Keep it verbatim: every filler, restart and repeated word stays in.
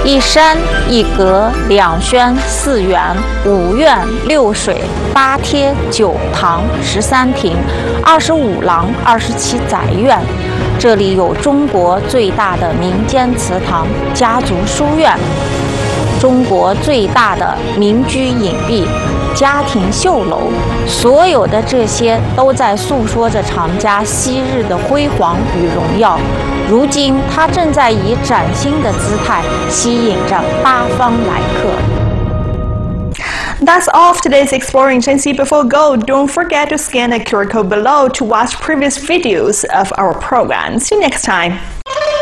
一山一阁两轩四园五院六水八贴九堂十三亭二十五廊二十七宅院。这里有中国最大的民间祠堂家族书院，中国最大的民居隐蔽家庭绣楼。所有的这些都在诉说着常家昔日的辉煌与荣耀。如今，它正在以崭新的姿态吸引着八方来客。 That's all of today's Exploring Shanxi. Before go, don't forget to scan the Q R code below to watch previous videos of our program. See you next time.